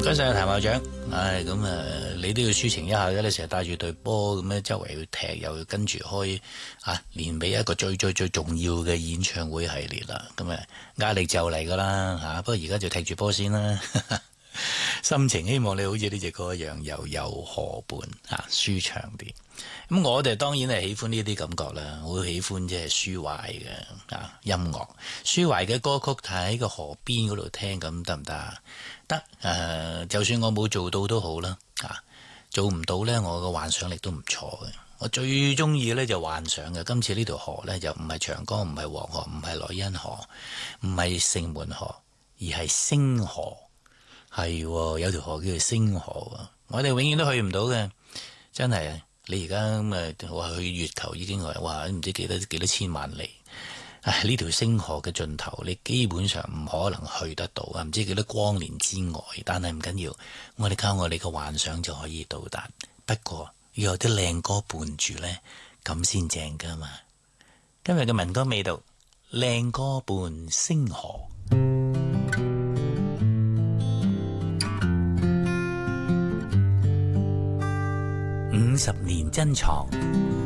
該晒譚校長。咁你都要抒情一下嘅，你成日帶住隊波咁樣周圍去踢，又要跟住開年尾一個最重要嘅演唱會系列啦。咁壓力就嚟噶啦不過而家就踢住波先啦。心情希望你好似呢隻歌一樣，又有河伴舒暢啲。咁我哋當然係喜歡呢啲感覺啦，好喜歡即係抒懷嘅音樂，抒懷嘅歌曲喺個河邊嗰度聽，咁得唔得啊？得。就算我冇做到都好啦，做唔到呢，我個幻想力都唔錯嘅。我最中意呢就幻想嘅，今次呢條河呢，就唔係長江，唔係黃河，唔係萊茵河，唔係城門河，而係星河。係有條河叫做星河啊！我哋永遠都去唔到嘅，真係。你而家咁話去月球已經話唔知幾多千萬里。呢條星河嘅盡頭，你基本上唔可能去得到啊！唔知幾多光年之外，但係唔緊要，我哋靠我哋嘅幻想就可以到達。不過要有啲靚歌伴住呢，咁先正噶嘛。今日嘅民歌味道，靚歌伴星河。50年珍藏。